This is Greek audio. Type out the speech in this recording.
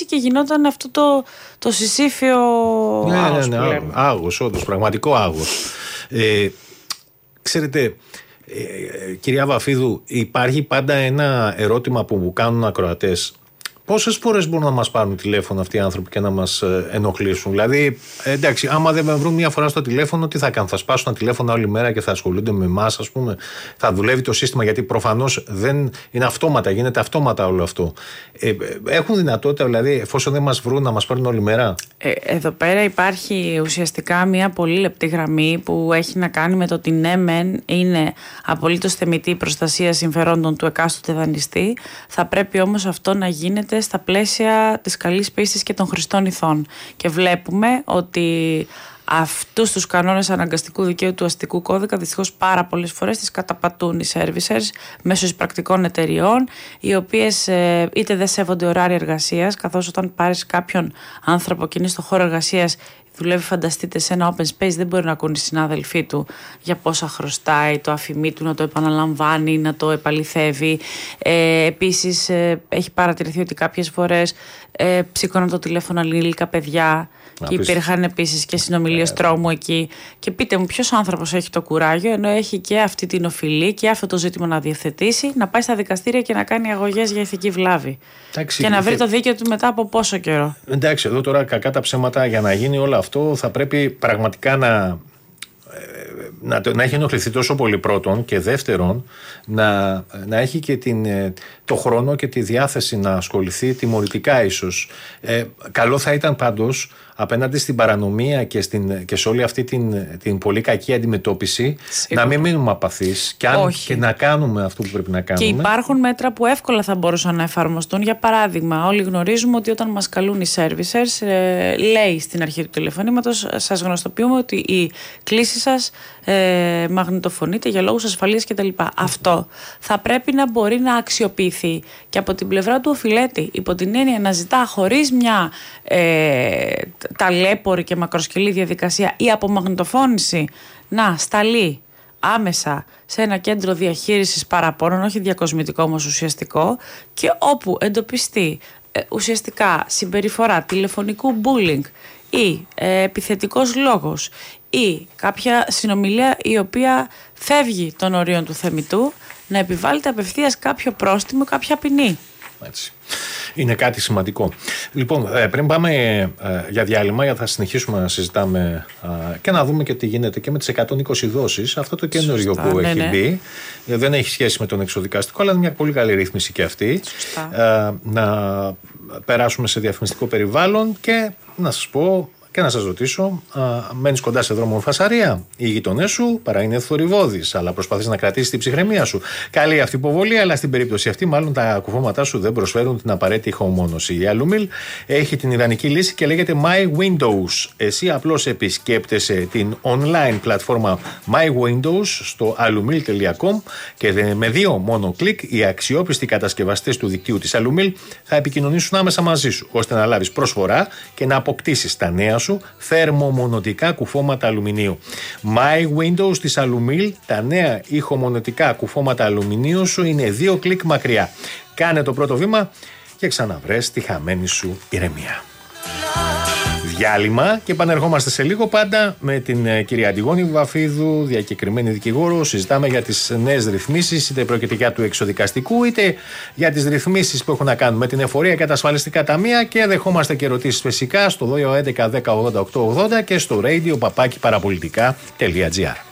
και γινόταν αυτό το συσήφιο άγχος. Ναι, άγχος, όντως, πραγματικό άγχος. Ξέρετε, κυρία Βαφίδου, υπάρχει πάντα ένα ερώτημα που μου κάνουν ακροατές. Πόσες φορές μπορούν να μας πάρουν τηλέφωνο αυτοί οι άνθρωποι και να μας ενοχλήσουν? Δηλαδή, εντάξει, άμα δεν με βρουν μία φορά στο τηλέφωνο, τι θα κάνουν? Θα σπάσουν ένα τηλέφωνο όλη μέρα και θα ασχολούνται με εμάς, ας πούμε? Θα δουλεύει το σύστημα? Γιατί προφανώς δεν είναι αυτόματα, γίνεται αυτόματα όλο αυτό. Έχουν δυνατότητα, δηλαδή, εφόσον δεν μας βρουν, να μας πάρουν όλη μέρα? Εδώ πέρα υπάρχει ουσιαστικά μία πολύ λεπτή γραμμή που έχει να κάνει με το ότι ναι, μεν είναι απολύτως θεμιτή η προστασία συμφερόντων του εκάστοτε δανειστή. Θα πρέπει όμως αυτό να γίνεται στα πλαίσια της καλής πίστης και των χρηστών ηθών. Και βλέπουμε ότι αυτούς τους κανόνες αναγκαστικού δικαίου του αστικού κώδικα δυστυχώς πάρα πολλές φορές τις καταπατούν οι servicers μέσω εισπρακτικών εταιριών, οι οποίες είτε δεν σέβονται ωράρια εργασίας, καθώς όταν πάρεις κάποιον άνθρωπο και είναι στο χώρο εργασίας, δουλεύει, φανταστείτε, σε ένα open space, δεν μπορεί να ακούνε οι συνάδελφοί του για πόσα χρωστάει, το αφημί του να το επαναλαμβάνει, να το επαληθεύει. Επίσης, έχει παρατηρηθεί ότι κάποιες φορές ψήκωναν το τηλέφωνο ανήλικα παιδιά και υπήρχαν επίσης και συνομιλίες τρόμου εκεί. Και πείτε μου, ποιος άνθρωπος έχει το κουράγιο, ενώ έχει και αυτή την οφειλή και αυτό το ζήτημα να διευθετήσει, να πάει στα δικαστήρια και να κάνει αγωγές για ηθική βλάβη? Εντάξει, και να βρει το δίκαιο του μετά από πόσο καιρό? Εντάξει, εδώ τώρα κακά τα ψέματα, για να γίνει όλο αυτό θα πρέπει πραγματικά να έχει ενοχληθεί τόσο πολύ, πρώτον, και δεύτερον να έχει και το χρόνο και τη διάθεση να ασχοληθεί τιμωρητικά ίσως. Καλό θα ήταν πάντως απέναντι στην παρανομία και σε όλη αυτή την πολύ κακή αντιμετώπιση, σίγουρα, να μην μείνουμε απαθείς και να κάνουμε αυτό που πρέπει να κάνουμε. Και υπάρχουν μέτρα που εύκολα θα μπορούσαν να εφαρμοστούν. Για παράδειγμα, όλοι γνωρίζουμε ότι όταν μας καλούν οι servicers, λέει στην αρχή του τηλεφωνήματος, σας γνωστοποιούμε ότι η κλήση σας μαγνητοφωνείται για λόγους ασφαλείας κτλ. Αυτό θα πρέπει να μπορεί να αξιοποιηθεί και από την πλευρά του οφειλέτη, υπό την έννοια να ζητά χωρίς μια ταλέπορη και μακροσκελή διαδικασία η απομαγνητοφώνηση να σταλεί άμεσα σε ένα κέντρο διαχείρισης παραπώνων, όχι διακοσμητικό όμως ουσιαστικό, και όπου εντοπιστεί ουσιαστικά συμπεριφορά τηλεφωνικού bullying ή επιθετικός λόγος ή κάποια συνομιλία η οποία φεύγει των ορίων του θεμιτού, να επιβάλλεται απευθείας κάποιο πρόστιμο, κάποια ποινή. Έτσι. Είναι κάτι σημαντικό. Λοιπόν, πριν πάμε για διάλειμμα, γιατί θα συνεχίσουμε να συζητάμε και να δούμε και τι γίνεται και με τις 120 δόσεις, αυτό το καινούριο που έχει μπει. Δεν έχει σχέση με τον εξωδικαστικό, αλλά είναι μια πολύ καλή ρύθμιση και αυτή. Να περάσουμε σε διαφημιστικό περιβάλλον και να σας πω και να σας ρωτήσω, μένεις κοντά σε δρόμο Φασαρία? Οι γειτονές σου παρά είναι θορυβώδεις, αλλά προσπαθείς να κρατήσεις την ψυχραιμία σου. Καλή αυτή υποβολή, αλλά στην περίπτωση αυτή, μάλλον τα κουφώματά σου δεν προσφέρουν την απαραίτητη ηχομόνωση. Η Alumil έχει την ιδανική λύση και λέγεται My Windows. Εσύ απλώς επισκέπτεσαι την online πλατφόρμα My Windows στο alumil.com και με 2 μόνο κλικ οι αξιόπιστοι κατασκευαστές του δικτύου της Alumil θα επικοινωνήσουν άμεσα μαζί σου, ώστε να λάβεις προσφορά και να αποκτήσεις τα νέα σου θερμομονωτικά κουφώματα αλουμινίου. My Windows της Alumil, τα νέα ηχομονωτικά κουφώματα αλουμινίου σου είναι 2 κλικ μακριά. Κάνε το πρώτο βήμα και ξαναβρες τη χαμένη σου ηρεμία. Διάλειμμα και επανερχόμαστε σε λίγο, πάντα με την κυρία Αντιγόνη Βαφίδου, διακεκριμένη δικηγόρο. Συζητάμε για τις νέες ρυθμίσεις, είτε πρόκειται για του εξωδικαστικού, είτε για τις ρυθμίσεις που έχουν να κάνουν με την εφορία και τα ασφαλιστικά ταμεία, και δεχόμαστε και ερωτήσεις φυσικά στο 211 10 88 80 και στο radio papaki parapolitica.gr.